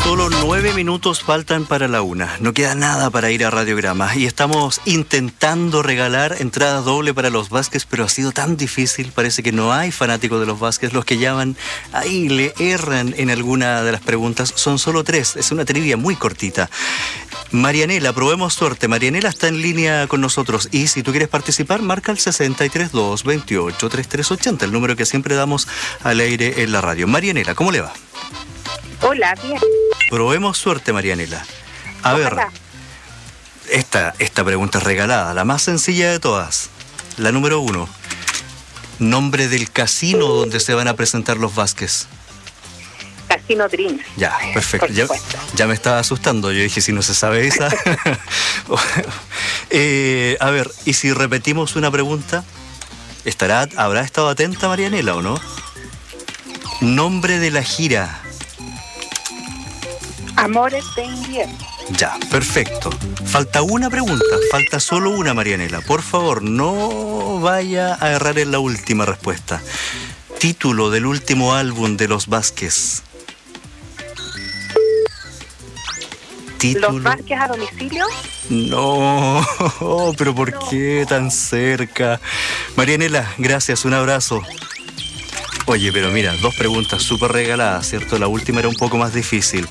solo 9 minutos faltan para la 1. No queda nada para ir a Radiograma y estamos intentando regalar entradas doble para los Vázquez, pero ha sido tan difícil. Parece que no hay fanáticos de los Vázquez. Los que llaman ahí le erran en alguna de las preguntas. Son solo 3. Es una trivia muy cortita. Marianela, probemos suerte. Marianela está en línea con nosotros y si tú quieres participar, marca el 632-28-3380, el número que siempre damos al aire en la radio. Marianela, ¿cómo le va? Hola, bien. Probemos suerte, Marianela. A ver, esta pregunta es regalada, la más sencilla de todas. La número 1. Nombre del casino donde se van a presentar los Vázquez. Casino Dreams. Ya, perfecto. Ya me estaba asustando. Yo dije, si no se sabe esa. A ver, ¿y si repetimos una pregunta? ¿Habrá estado atenta Marianela o no? Nombre de la gira. Amores de invierno. Ya, perfecto. Falta una pregunta, falta solo una, Marianela. Por favor, no vaya a errar en la última respuesta. Título del último álbum de los Vázquez. ¿Título? ¿Los Vázquez a domicilio? No, pero ¿por qué tan cerca? Marianela, gracias, un abrazo. Oye, pero mira, 2 preguntas súper regaladas, ¿cierto? La última era un poco más difícil.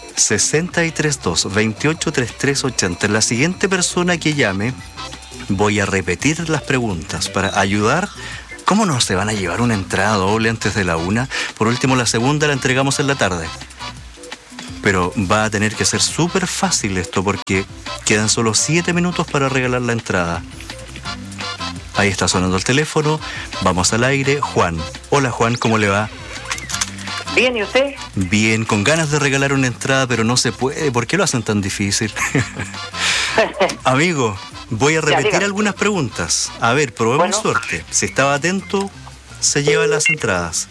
632-28-3380. La siguiente persona que llame, voy a repetir las preguntas para ayudar. ¿Cómo no se van a llevar una entrada doble antes de la 1? Por último, la segunda la entregamos en la tarde. Pero va a tener que ser súper fácil esto porque quedan solo 7 minutos para regalar la entrada. Ahí está sonando el teléfono. Vamos al aire. Juan. Hola, Juan, ¿cómo le va? Bien, ¿y usted? Bien, con ganas de regalar una entrada, pero no se puede. ¿Por qué lo hacen tan difícil? Amigo, voy a repetir algunas preguntas. A ver, probemos suerte. Si estaba atento, se lleva las entradas.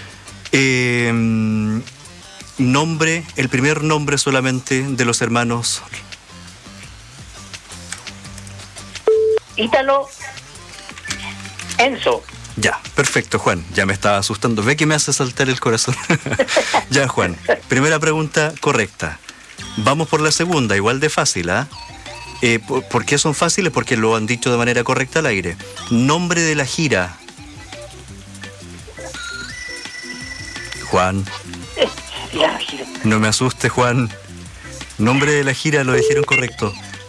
Nombre, el primer nombre solamente de los hermanos. Ítalo Enzo. Ya, perfecto, Juan. Ya me estaba asustando. Ve que me hace saltar el corazón. Ya, Juan. Primera pregunta correcta. Vamos por la segunda, igual de fácil, ¿ah? ¿Por qué son fáciles? Porque lo han dicho de manera correcta al aire. Nombre de la gira. Juan. No me asuste, Juan. Nombre de la gira, lo dijeron correcto.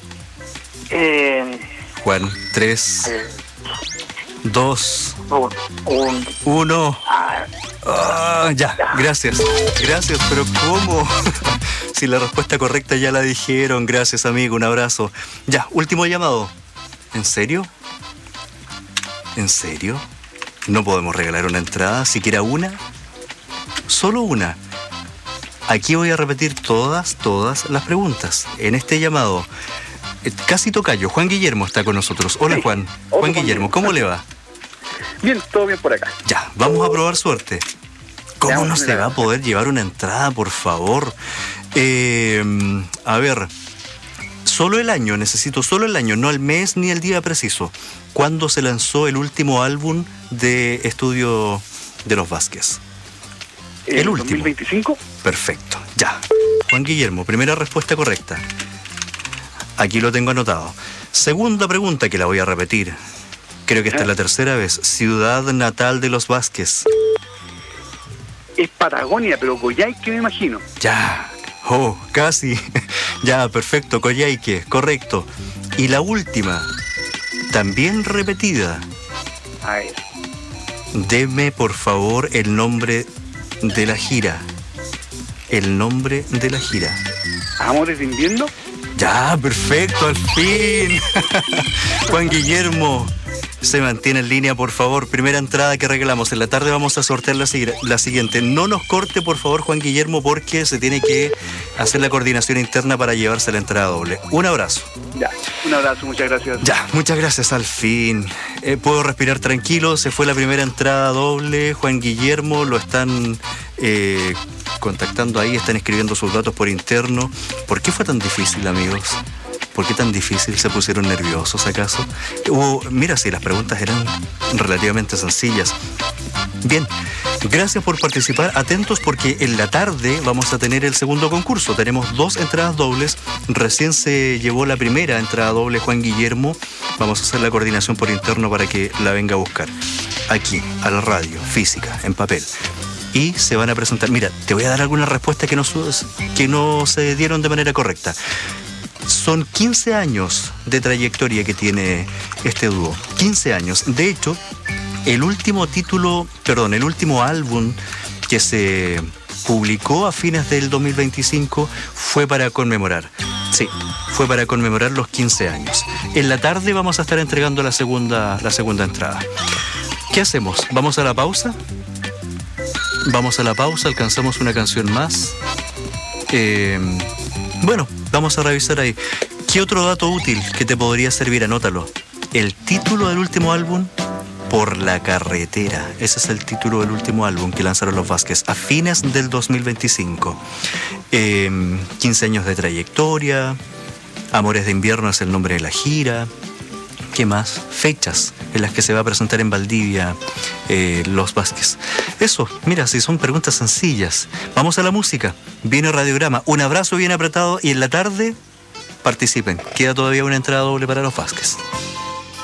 Juan, 3, 2, 1. Ya, gracias. Gracias, pero ¿cómo? Si la respuesta correcta ya la dijeron. Gracias, amigo, un abrazo. Ya, último llamado. ¿En serio? ¿En serio? ¿No podemos regalar una entrada? ¿Siquiera una? Solo una. Aquí voy a repetir todas las preguntas. En este llamado, casi tocayo, Juan Guillermo está con nosotros. Hola, Juan. Juan Guillermo, ¿cómo le va? Bien, todo bien por acá. Ya, vamos a probar suerte. ¿Cómo no se va a poder llevar una entrada, por favor? A ver, solo el año, necesito solo el año, no el mes ni el día preciso. ¿Cuándo se lanzó el último álbum de estudio de los Vázquez? El último. 2025. Perfecto, ya. Juan Guillermo, primera respuesta correcta. Aquí lo tengo anotado. Segunda pregunta que la voy a repetir. Creo que esta es la tercera vez. Ciudad natal de los Vázquez. Es Patagonia, pero Coyhaique me imagino. Ya. Oh, casi. Ya, perfecto, Coyhaique, correcto. Y la última, también repetida. A ver. Deme, por favor, el nombre de la gira. El nombre de la gira. ¿Amores de invierno? Ya, perfecto, al fin. Juan Guillermo, se mantiene en línea, por favor. Primera entrada que regalamos. En la tarde vamos a sortear la siguiente. No nos corte, por favor, Juan Guillermo, porque se tiene que hacer la coordinación interna para llevarse la entrada doble. Un abrazo. Ya, un abrazo, muchas gracias. Ya, muchas gracias, al fin. Puedo respirar tranquilo. Se fue la primera entrada doble. Juan Guillermo, lo están contactando ahí, están escribiendo sus datos por interno. ¿Por qué fue tan difícil, amigos? ¿Por qué tan difícil? ¿Se pusieron nerviosos acaso? Mira, sí, las preguntas eran relativamente sencillas. Bien, Gracias por participar. Atentos porque en la tarde vamos a tener el segundo concurso. Tenemos 2 entradas dobles. Recién se llevó la primera entrada doble Juan Guillermo. Vamos a hacer la coordinación por interno para que la venga a buscar. Aquí, a la radio, física, en papel. Y se van a presentar. Mira, te voy a dar algunas respuestas que no se dieron de manera correcta. Son 15 años de trayectoria que tiene este dúo. 15 años. De hecho, el último álbum que se publicó a fines del 2025 fue para conmemorar. Sí, fue para conmemorar los 15 años. En la tarde vamos a estar entregando la segunda entrada. ¿Qué hacemos? ¿Vamos a la pausa? Vamos a la pausa, alcanzamos una canción más. Bueno, vamos a revisar ahí. ¿Qué otro dato útil que te podría servir? Anótalo. El título del último álbum, Por la carretera. Ese es el título del último álbum que lanzaron los Vázquez a fines del 2025. 15 años de trayectoria. Amores de invierno es el nombre de la gira. ¿Qué más? Fechas en las que se va a presentar en Valdivia los Vázquez. Eso, mira, si son preguntas sencillas. Vamos a la música. Viene Radiograma. Un abrazo bien apretado y en la tarde participen. Queda todavía una entrada doble para los Vázquez.